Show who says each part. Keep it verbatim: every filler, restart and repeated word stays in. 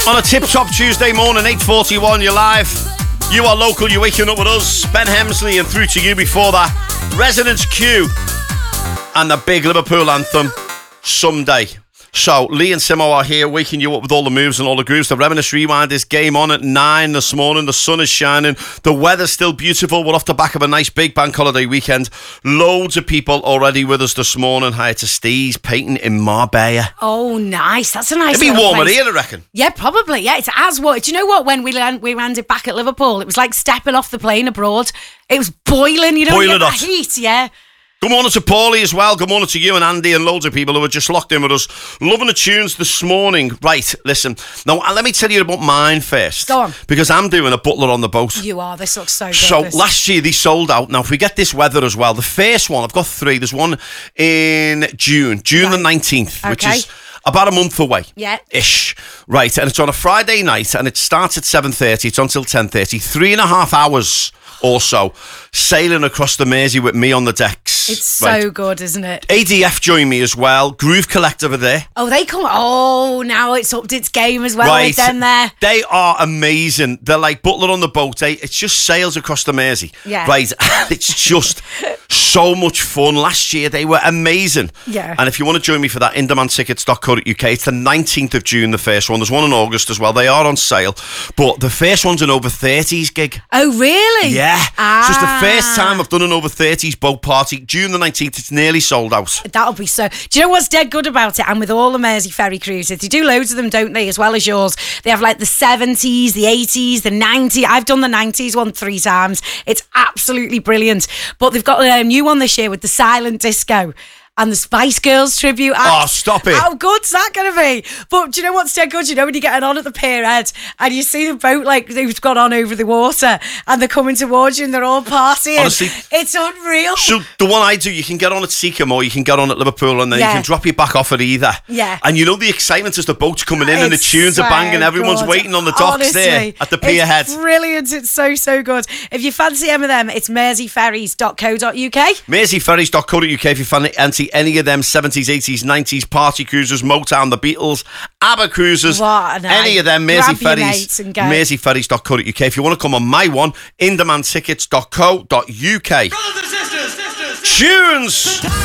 Speaker 1: On a tip-top Tuesday morning, eight forty-one, you're live. You are local, you're waking up with us. Ben Hemsley, and through to you before that, Residence Q and the big Liverpool anthem, Someday. So, Lee and Simo are here, waking you up with all the moves and all the grooves. The Reminisce Rewind is game on at nine this morning. The sun is shining. The weather's still beautiful. We're off the back of a nice big bank holiday weekend. Loads of people already with us this morning. Hi to Steve's Painting in Marbella.
Speaker 2: Oh, nice. That's a nice
Speaker 1: It'd be warmer
Speaker 2: place.
Speaker 1: here, I reckon.
Speaker 2: Yeah, probably. Yeah, it's as what. Do you know what? When we land, we landed back at Liverpool, it was like stepping off the plane abroad. It was boiling, you know,
Speaker 1: Boiling
Speaker 2: you get
Speaker 1: hot.
Speaker 2: that heat, yeah.
Speaker 1: Good morning to Paulie as well. Good morning to you and Andy and loads of people who are just locked in with us. Loving the tunes this morning. Right, listen. Now, let me tell you about mine first.
Speaker 2: Go on.
Speaker 1: Because I'm doing a Butler on the Boat.
Speaker 2: You are. This looks so good.
Speaker 1: So,
Speaker 2: this.
Speaker 1: last year they sold out. Now, if we get this weather as well, the first one, I've got three. There's one in June, June
Speaker 2: Right.
Speaker 1: the nineteenth, which
Speaker 2: Okay.
Speaker 1: is about a month away.
Speaker 2: Yeah.
Speaker 1: Ish. Right, and it's on a Friday night, and it starts at seven thirty. It's until ten thirty. Three and a half hours or so, sailing across the Mersey with me on the decks.
Speaker 2: It's so
Speaker 1: Right.
Speaker 2: good, isn't it?
Speaker 1: A D F join me as well. Groove Collective are there.
Speaker 2: Oh, they come. Oh, now it's upped its game as well.
Speaker 1: Right.
Speaker 2: With them there.
Speaker 1: They are amazing. They're like Butler on the Boat. Eh? It's just sails across the Mersey.
Speaker 2: Yeah.
Speaker 1: Right. It's just so much fun. Last year they were amazing.
Speaker 2: Yeah.
Speaker 1: And if you want to join me for that, indemand tickets dot co dot uk. It's the nineteenth of June, the first one. There's one in August as well. They are on sale. But the first one's an over thirties gig.
Speaker 2: Oh, really?
Speaker 1: Yeah.
Speaker 2: Ah.
Speaker 1: So it's the first time I've done an over thirties boat party. June the nineteenth, it's nearly sold out.
Speaker 2: That'll be so. Do you know what's dead good about it? And with all the Mersey ferry cruises, they do loads of them, don't they? As well as yours, they have like the seventies, the eighties, the nineties. I've done the nineties one three times. It's absolutely brilliant. But they've got a new one this year with the silent disco and the Spice Girls tribute act.
Speaker 1: Oh, stop it.
Speaker 2: How good's that going to be? But do you know what's dead good? You know when you're getting on at the pier head and you see the boat like they've gone on over the water and they're coming towards you and they're all partying.
Speaker 1: Honestly,
Speaker 2: it's unreal.
Speaker 1: So the one I do, you can get on at Seacombe or you can get on at Liverpool, and then
Speaker 2: Yeah.
Speaker 1: you can drop your back off at either.
Speaker 2: Yeah.
Speaker 1: And you know the excitement as the boat's coming in and the
Speaker 2: It's
Speaker 1: tunes are
Speaker 2: so
Speaker 1: banging. Everyone's
Speaker 2: good.
Speaker 1: waiting on the docks
Speaker 2: Honestly,
Speaker 1: there at the pier head.
Speaker 2: It's brilliant. It's so, so good. If you fancy any of them, it's mersey ferries dot co dot uk.
Speaker 1: mersey ferries dot co dot uk if you fancy any of them seventies, eighties, nineties party cruisers, Motown, the Beatles, ABBA cruisers,
Speaker 2: What a night.
Speaker 1: any of them, Mersey
Speaker 2: Grab your
Speaker 1: Ferries,
Speaker 2: mates and go.
Speaker 1: mersey ferries dot co dot uk. If you want to come on my one, indemand tickets dot co dot uk.
Speaker 3: Brothers and sisters, sisters.
Speaker 1: Tunes!